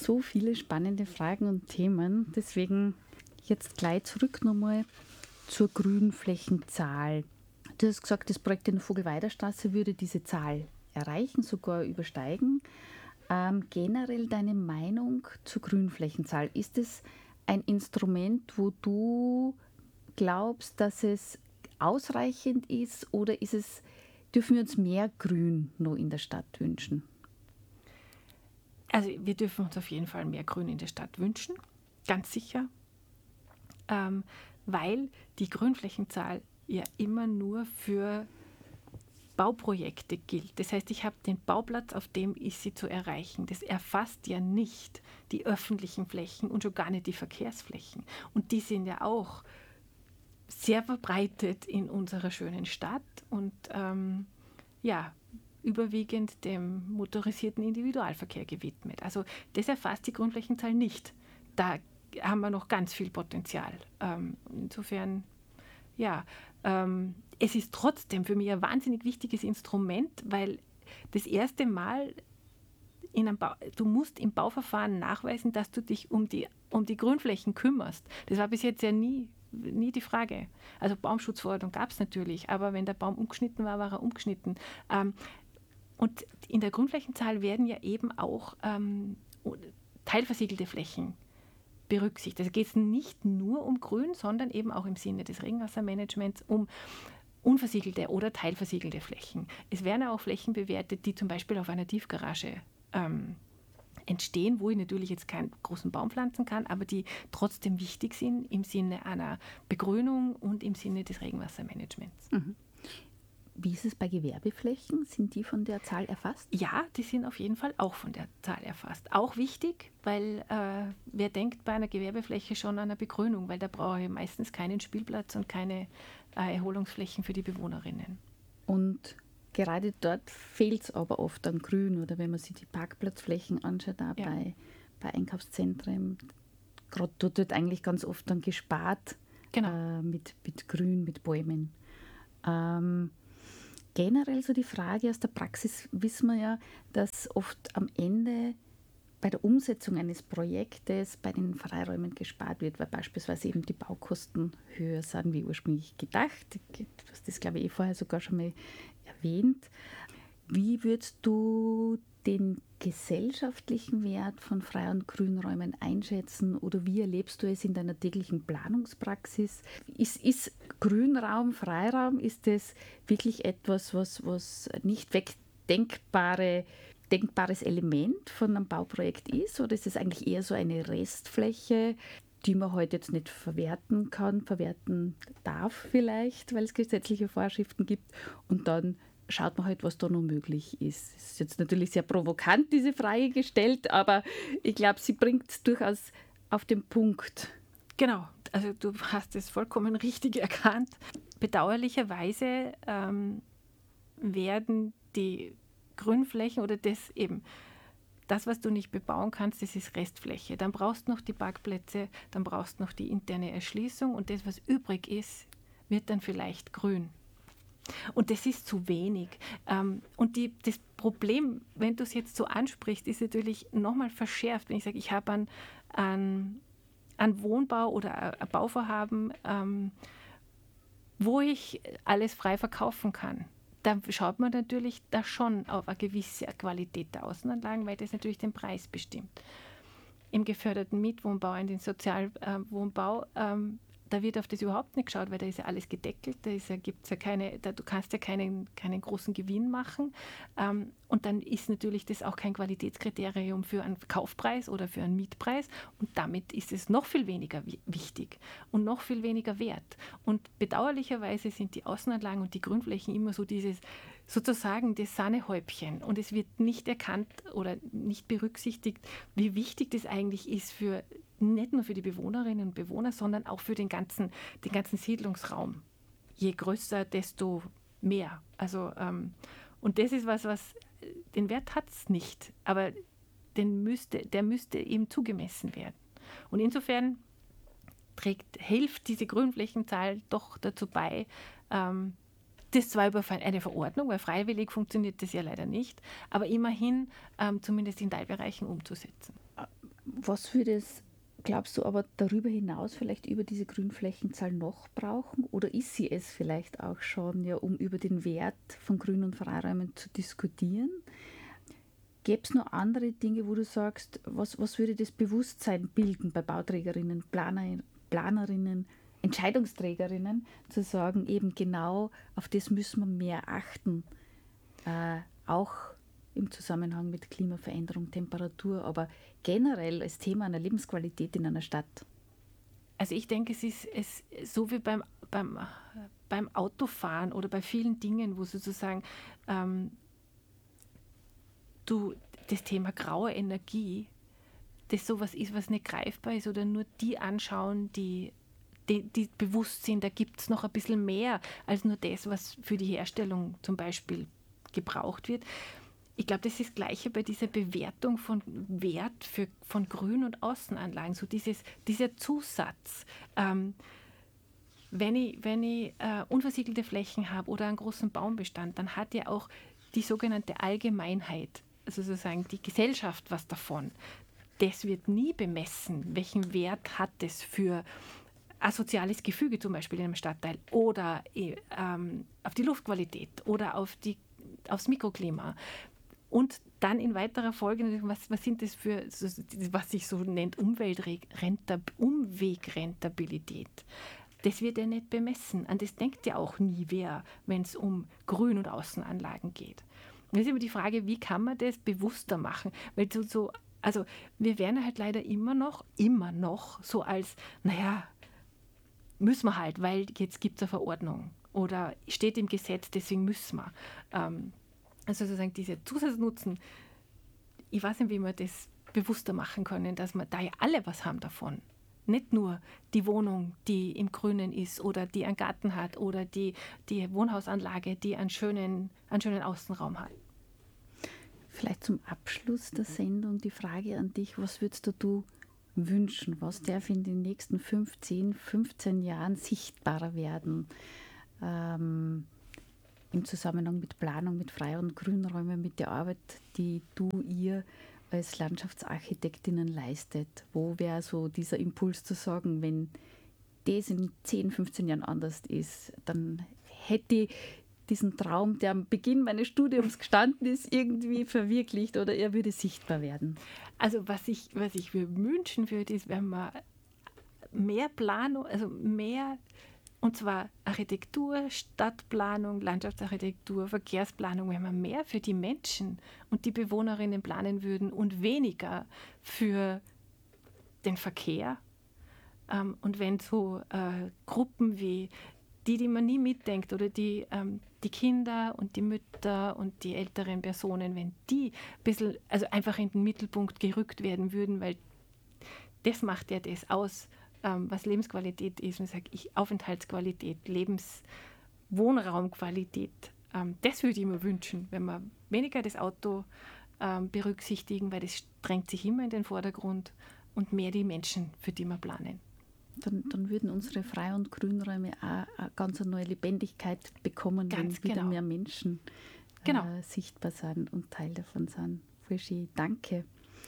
so viele spannende Fragen und Themen. Deswegen jetzt gleich zurück nochmal zur Grünflächenzahl. Du hast gesagt, das Projekt in der Vogelweiderstraße würde diese Zahl erreichen, sogar übersteigen. Generell deine Meinung zur Grünflächenzahl. Ist es ein Instrument, wo du glaubst, dass es ausreichend ist, oder dürfen wir uns mehr Grün noch in der Stadt wünschen? Also wir dürfen uns auf jeden Fall mehr Grün in der Stadt wünschen, ganz sicher, weil die Grünflächenzahl ja immer nur für Bauprojekte gilt. Das heißt, ich habe den Bauplatz, auf dem ist sie zu erreichen. Das erfasst ja nicht die öffentlichen Flächen und schon gar nicht die Verkehrsflächen. Und die sind ja auch sehr verbreitet in unserer schönen Stadt und überwiegend dem motorisierten Individualverkehr gewidmet. Also das erfasst die Grünflächenzahl nicht. Da haben wir noch ganz viel Potenzial. Insofern, es ist trotzdem für mich ein wahnsinnig wichtiges Instrument, weil das erste Mal du musst im Bauverfahren nachweisen, dass du dich um die Grünflächen kümmerst. Das war bis jetzt ja nie die Frage. Also Baumschutzverordnung gab es natürlich, aber wenn der Baum umgeschnitten war, war er umgeschnitten. Und in der Grünflächenzahl werden ja eben auch teilversiegelte Flächen berücksichtigt. Also geht es nicht nur um Grün, sondern eben auch im Sinne des Regenwassermanagements um unversiegelte oder teilversiegelte Flächen. Es werden auch Flächen bewertet, die zum Beispiel auf einer Tiefgarage entstehen, wo ich natürlich jetzt keinen großen Baum pflanzen kann, aber die trotzdem wichtig sind im Sinne einer Begrünung und im Sinne des Regenwassermanagements. Mhm. Wie ist es bei Gewerbeflächen? Sind die von der Zahl erfasst? Ja, die sind auf jeden Fall auch von der Zahl erfasst. Auch wichtig, weil wer denkt bei einer Gewerbefläche schon an eine Begrünung, weil da brauche ich meistens keinen Spielplatz und keine Erholungsflächen für die Bewohnerinnen. Und gerade dort fehlt es aber oft an Grün, oder wenn man sich die Parkplatzflächen anschaut, auch bei Einkaufszentren, gerade dort wird eigentlich ganz oft dann gespart, genau. mit Grün, mit Bäumen. Generell so die Frage aus der Praxis wissen wir ja, dass oft am Ende bei der Umsetzung eines Projektes bei den Freiräumen gespart wird, weil beispielsweise eben die Baukosten höher sind wie ursprünglich gedacht. Du hast das, glaube ich, vorher sogar schon mal erwähnt. Wie würdest du den gesellschaftlichen Wert von Frei- und Grünräumen einschätzen, oder wie erlebst du es in deiner täglichen Planungspraxis? Ist Grünraum, Freiraum, ist das wirklich etwas, was nicht wegdenkbares Element von einem Bauprojekt ist, oder ist es eigentlich eher so eine Restfläche, die man heute jetzt nicht verwerten darf vielleicht, weil es gesetzliche Vorschriften gibt, und dann schaut man halt, was da noch möglich ist. Es ist jetzt natürlich sehr provokant, diese Frage gestellt, aber ich glaube, sie bringt es durchaus auf den Punkt. Genau, also du hast es vollkommen richtig erkannt. Bedauerlicherweise werden die Grünflächen oder das, was du nicht bebauen kannst, das ist Restfläche. Dann brauchst du noch die Parkplätze, dann brauchst du noch die interne Erschließung, und das, was übrig ist, wird dann vielleicht grün. Und das ist zu wenig. Und das Problem, wenn du es jetzt so ansprichst, ist natürlich nochmal verschärft, wenn ich sage, ich habe einen Wohnbau oder ein Bauvorhaben, wo ich alles frei verkaufen kann. Da schaut man natürlich da schon auf eine gewisse Qualität der Außenanlagen, weil das natürlich den Preis bestimmt. Im geförderten Mietwohnbau, in den Sozialwohnbau, da wird auf das überhaupt nicht geschaut, weil da ist ja alles gedeckelt, du kannst ja keinen großen Gewinn machen. Und dann ist natürlich das auch kein Qualitätskriterium für einen Kaufpreis oder für einen Mietpreis, und damit ist es noch viel weniger wichtig und noch viel weniger wert. Und bedauerlicherweise sind die Außenanlagen und die Grünflächen immer so sozusagen das Sahnehäubchen, und es wird nicht erkannt oder nicht berücksichtigt, wie wichtig das eigentlich ist nicht nur für die Bewohnerinnen und Bewohner, sondern auch für den ganzen Siedlungsraum. Je größer, desto mehr. Also, und das ist was den Wert hat es nicht, aber der müsste eben zugemessen werden. Und insofern hilft diese Grünflächenzahl doch dazu bei, das zwar über eine Verordnung, weil freiwillig funktioniert das ja leider nicht, aber immerhin zumindest in Teilbereichen umzusetzen. Was würde es, glaubst du, aber darüber hinaus vielleicht über diese Grünflächenzahl noch brauchen? Oder ist sie es vielleicht auch schon, ja, um über den Wert von Grün- und Freiräumen zu diskutieren? Gäbe es noch andere Dinge, wo du sagst, was würde das Bewusstsein bilden bei Bauträgerinnen, Planerinnen, Entscheidungsträgerinnen, zu sagen, eben genau auf das müssen wir mehr achten, auch im Zusammenhang mit Klimaveränderung, Temperatur, aber generell als Thema einer Lebensqualität in einer Stadt? Also ich denke, es ist so wie beim Autofahren oder bei vielen Dingen, wo sozusagen das Thema graue Energie, das sowas ist, was nicht greifbar ist oder nur die anschauen, die bewusst sind, da gibt es noch ein bisschen mehr als nur das, was für die Herstellung zum Beispiel gebraucht wird. Ich glaube, das ist das Gleiche bei dieser Bewertung von Wert von Grün- und Außenanlagen, so dieser Zusatz. Wenn ich unversiegelte Flächen habe oder einen großen Baumbestand, dann hat ja auch die sogenannte Allgemeinheit, also sozusagen die Gesellschaft, was davon. Das wird nie bemessen, welchen Wert hat es für ein soziales Gefüge zum Beispiel in einem Stadtteil oder auf die Luftqualität oder aufs Mikroklima. Und dann in weiterer Folge, was sind das für, was sich so nennt, Umwegrentabilität. Das wird ja nicht bemessen. An das denkt ja auch nie wer, wenn es um Grün- und Außenanlagen geht. Und das ist immer die Frage, wie kann man das bewusster machen? Weil also wir werden halt leider immer noch so als, naja, müssen wir halt, weil jetzt gibt es eine Verordnung oder steht im Gesetz, deswegen müssen wir. Also sozusagen diese Zusatznutzen, ich weiß nicht, wie wir das bewusster machen können, dass wir da ja alle was haben davon. Nicht nur die Wohnung, die im Grünen ist oder die einen Garten hat oder die Wohnhausanlage, die einen schönen Außenraum hat. Vielleicht zum Abschluss der Sendung die Frage an dich, was würdest du wünschen? Was darf in den nächsten 15 Jahren sichtbarer werden? Im Zusammenhang mit Planung, mit Frei- und Grünräumen, mit der Arbeit, die ihr als Landschaftsarchitektinnen leistet? Wo wäre so dieser Impuls zu sagen, wenn das in 10, 15 Jahren anders ist, dann hätte ich diesen Traum, der am Beginn meines Studiums gestanden ist, irgendwie verwirklicht oder er würde sichtbar werden? Also was ich mir wünschen würde, ist, wenn man mehr Planung, also mehr, und zwar Architektur, Stadtplanung, Landschaftsarchitektur, Verkehrsplanung, wenn wir mehr für die Menschen und die Bewohnerinnen planen würden und weniger für den Verkehr. Und wenn so Gruppen wie die man nie mitdenkt oder die Kinder und die Mütter und die älteren Personen, wenn die ein bisschen, also einfach in den Mittelpunkt gerückt werden würden, weil das macht ja das aus, was Lebensqualität ist. Und ich sage, Aufenthaltsqualität, Wohnraumqualität. Das würde ich mir wünschen, wenn wir weniger das Auto berücksichtigen, weil das drängt sich immer in den Vordergrund und mehr die Menschen, für die wir planen. Dann würden unsere Frei- und Grünräume auch eine ganz neue Lebendigkeit bekommen, Ganz wenn wieder genau. mehr Menschen sichtbar sind und Teil davon sind. Voll schön. Danke.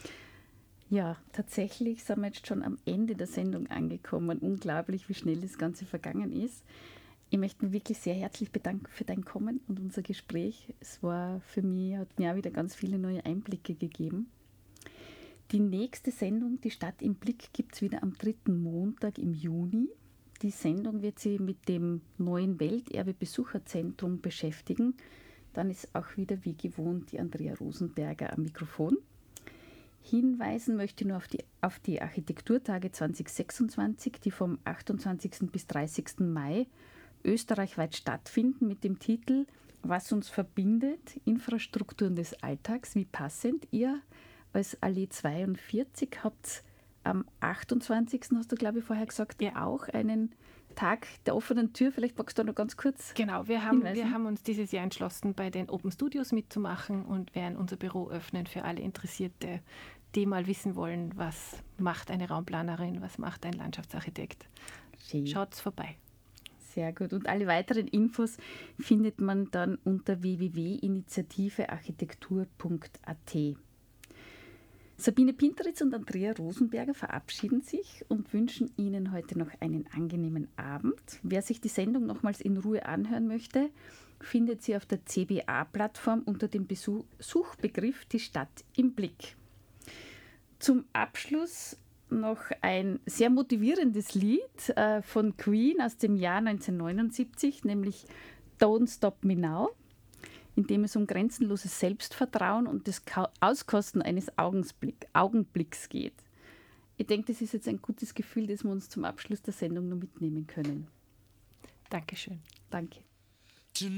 Ja, tatsächlich sind wir jetzt schon am Ende der Sendung angekommen. Unglaublich, wie schnell das Ganze vergangen ist. Ich möchte mich wirklich sehr herzlich bedanken für dein Kommen und unser Gespräch. Es war für mich, hat mir auch wieder ganz viele neue Einblicke gegeben. Die nächste Sendung, die Stadt im Blick, gibt es wieder am 3. Montag im Juni. Die Sendung wird sich mit dem neuen Welterbe-Besucherzentrum beschäftigen. Dann ist auch wieder wie gewohnt die Andrea Rosenberger am Mikrofon. Hinweisen möchte ich nur auf die Architekturtage 2026, die vom 28. bis 30. Mai österreichweit stattfinden mit dem Titel Was uns verbindet, Infrastrukturen des Alltags, wie passend. Ihr als Allee 42 habt am 28. hast du, glaube ich, vorher gesagt, ja, auch einen Tag der offenen Tür. Vielleicht magst du noch ganz kurz Genau, wir haben uns dieses Jahr entschlossen, bei den Open Studios mitzumachen und werden unser Büro öffnen für alle Interessierte, die mal wissen wollen, was macht eine Raumplanerin, was macht ein Landschaftsarchitekt. Schaut's vorbei. Sehr gut. Und alle weiteren Infos findet man dann unter www.initiativearchitektur.at. Sabine Pinteritz und Andrea Rosenberger verabschieden sich und wünschen Ihnen heute noch einen angenehmen Abend. Wer sich die Sendung nochmals in Ruhe anhören möchte, findet sie auf der CBA-Plattform unter dem Suchbegriff Die Stadt im Blick. Zum Abschluss noch ein sehr motivierendes Lied von Queen aus dem Jahr 1979, nämlich Don't Stop Me Now, in dem es um grenzenloses Selbstvertrauen und das Auskosten eines Augenblicks geht. Ich denke, das ist jetzt ein gutes Gefühl, das wir uns zum Abschluss der Sendung noch mitnehmen können. Dankeschön. Danke.